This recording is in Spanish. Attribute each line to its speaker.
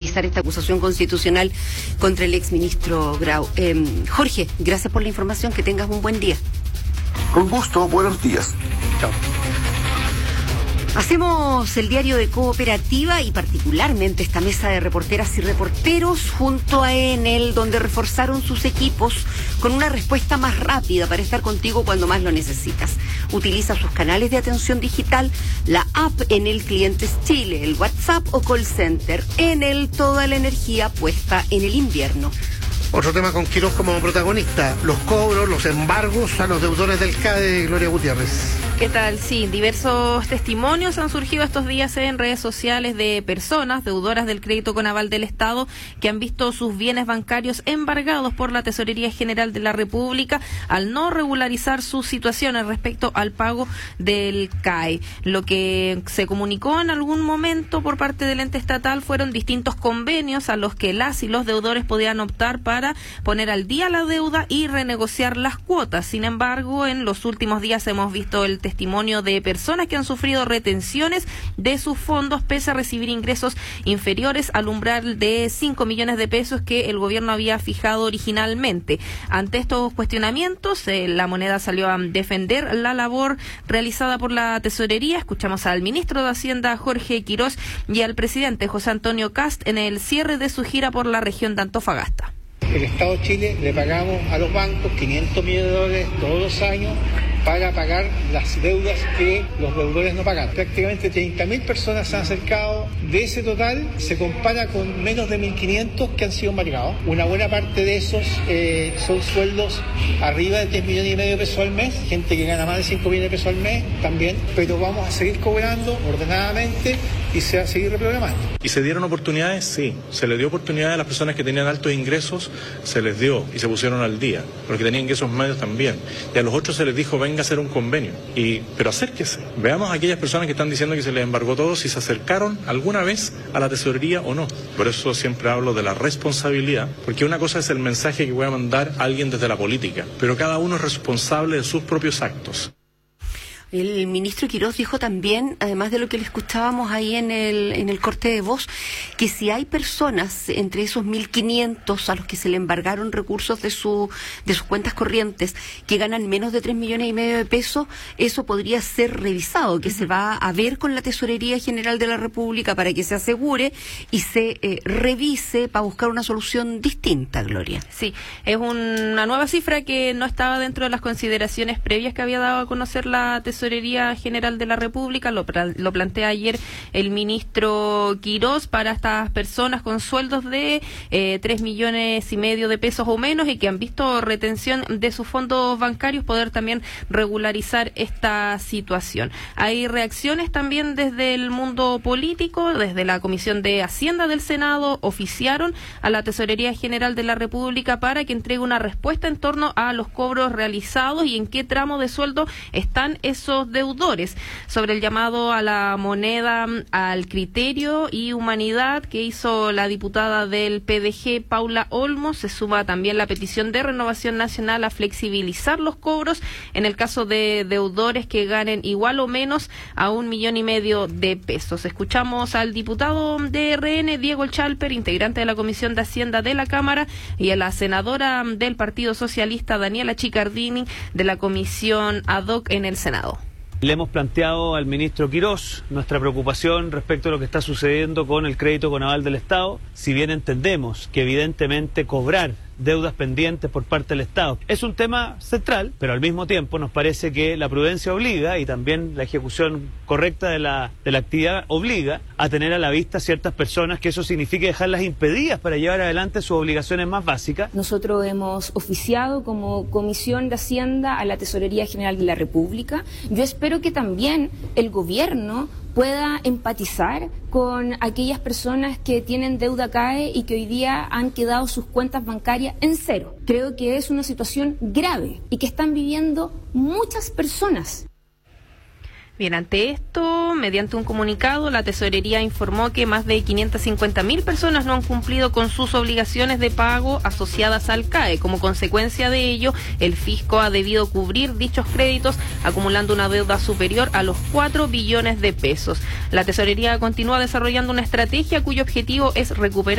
Speaker 1: analizar esta acusación constitucional contra el exministro Grau. Jorge, gracias por la información, que tengas un buen día.
Speaker 2: Con gusto, buenos días.
Speaker 3: Chao.
Speaker 1: Hacemos el diario de Cooperativa y particularmente esta mesa de reporteras y reporteros junto a Enel, donde reforzaron sus equipos con una respuesta más rápida para estar contigo cuando más lo necesitas. Utiliza sus canales de atención digital, la app Enel Clientes Chile, el WhatsApp o call center. Enel, toda la energía puesta en el invierno.
Speaker 3: Otro tema con Quirós como protagonista, los cobros, los embargos a los deudores del CADE, Gloria Gutiérrez.
Speaker 4: ¿Qué tal? Sí, diversos testimonios han surgido estos días en redes sociales de personas deudoras del crédito con aval del Estado que han visto sus bienes bancarios embargados por la Tesorería General de la República al no regularizar sus situaciones respecto al pago del CAE. Lo que se comunicó en algún momento por parte del ente estatal fueron distintos convenios a los que las y los deudores podían optar para poner al día la deuda y renegociar las cuotas. Sin embargo, en los últimos días hemos visto el testimonio de personas que han sufrido retenciones de sus fondos pese a recibir ingresos inferiores al umbral de 5 millones de pesos que el gobierno había fijado originalmente. Ante estos cuestionamientos, La Moneda salió a defender la labor realizada por la Tesorería. Escuchamos al ministro de Hacienda, Jorge Quirós, y al presidente José Antonio Kast en el cierre de su gira por la región de Antofagasta.
Speaker 5: El Estado de Chile le pagamos a los bancos 500 millones de dólares todos los años para pagar las deudas que los deudores no pagan. Prácticamente 30.000 personas se han acercado. De ese total se compara con menos de 1.500 que han sido embargados. Una buena parte de esos son sueldos arriba de 3,5 millones de pesos al mes, gente que gana más de 5 millones de pesos al mes también, pero vamos a seguir cobrando ordenadamente y se va a seguir reprogramando.
Speaker 6: ¿Y se dieron oportunidades? Sí. Se les dio oportunidades a las personas que tenían altos ingresos, se les dio y se pusieron al día. Los que tenían ingresos medios también. Y a los otros se les dijo, venga a hacer un convenio. Pero acérquese. Veamos a aquellas personas que están diciendo que se les embargó todo, si se acercaron alguna vez a la tesorería o no. Por eso siempre hablo de la responsabilidad, porque una cosa es el mensaje que voy a mandar a alguien desde la política, pero cada uno es responsable de sus propios actos.
Speaker 1: El ministro Quirós dijo también, además de lo que le escuchábamos ahí en el corte de voz, que si hay personas entre esos 1.500 a los que se le embargaron recursos de sus cuentas corrientes que ganan menos de 3,5 millones de pesos, eso podría ser revisado, que se va a ver con la Tesorería General de la República para que se asegure y se revise para buscar una solución distinta, Gloria.
Speaker 4: Sí, es una nueva cifra que no estaba dentro de las consideraciones previas que había dado a conocer la Tesorería General de la República. Lo plantea ayer el ministro Quirós para estas personas con sueldos de 3,5 millones de pesos o menos y que han visto retención de sus fondos bancarios, poder también regularizar esta situación. Hay reacciones también desde el mundo político. Desde la Comisión de Hacienda del Senado oficiaron a la Tesorería General de la República para que entregue una respuesta en torno a los cobros realizados y en qué tramo de sueldo están esos deudores. Sobre el llamado a la moneda, al criterio y humanidad que hizo la diputada del PDG, Paula Olmos, se suma también la petición de Renovación Nacional a flexibilizar los cobros en el caso de deudores que ganen igual o menos a 1,5 millones de pesos. Escuchamos al diputado de RN, Diego Chalper, integrante de la Comisión de Hacienda de la Cámara, y a la senadora del Partido Socialista, Daniela Chicardini, de la Comisión ad hoc en el Senado.
Speaker 7: Le hemos planteado al ministro Quirós nuestra preocupación respecto a lo que está sucediendo con el crédito con aval del Estado, si bien entendemos que evidentemente cobrar deudas pendientes por parte del Estado es un tema central, pero al mismo tiempo nos parece que la prudencia obliga y también la ejecución correcta de la actividad obliga a tener a la vista ciertas personas, que eso signifique dejarlas impedidas para llevar adelante sus obligaciones más básicas.
Speaker 8: Nosotros hemos oficiado como Comisión de Hacienda a la Tesorería General de la República. Yo espero que también el gobierno pueda empatizar con aquellas personas que tienen deuda CAE y que hoy día han quedado sus cuentas bancarias en cero. Creo que es una situación grave y que están viviendo muchas personas.
Speaker 4: Bien, ante esto, mediante un comunicado, la Tesorería informó que más de 550.000 personas no han cumplido con sus obligaciones de pago asociadas al CAE. Como consecuencia de ello, el fisco ha debido cubrir dichos créditos, acumulando una deuda superior a los 4 billones de pesos. La Tesorería continúa desarrollando una estrategia cuyo objetivo es recuperar